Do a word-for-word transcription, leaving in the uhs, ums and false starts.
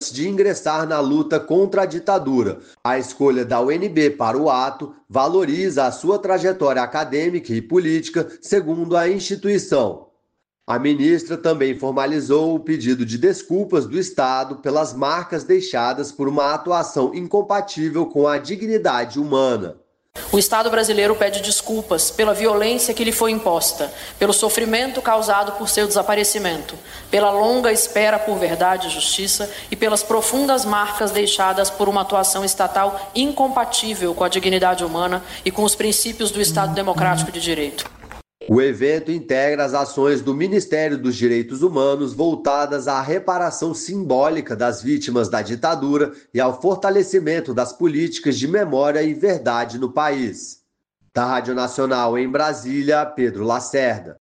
antes de ingressar na luta contra a ditadura. A escolha da U N B para o ato valoriza a sua trajetória acadêmica e política, segundo a instituição. A ministra também formalizou o pedido de desculpas do Estado pelas marcas deixadas por uma atuação incompatível com a dignidade humana. O Estado brasileiro pede desculpas pela violência que lhe foi imposta, pelo sofrimento causado por seu desaparecimento, pela longa espera por verdade e justiça e pelas profundas marcas deixadas por uma atuação estatal incompatível com a dignidade humana e com os princípios do Estado Democrático de Direito. O evento integra as ações do Ministério dos Direitos Humanos voltadas à reparação simbólica das vítimas da ditadura e ao fortalecimento das políticas de memória e verdade no país. Da Rádio Nacional em Brasília, Pedro Lacerda.